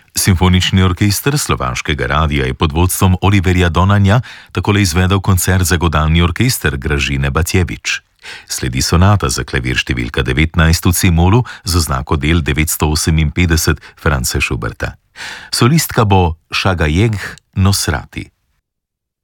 Simfonični orkester Slovaškega radia je pod vodstvom Oliverja Donanja takole izvedel koncert za godalni orkester Gražine Batjevič. Sledi sonata za klavir številka 19 v C-molu z oznako del 958 Franza Schuberta. Solistka bo Shagayegh Nosrati.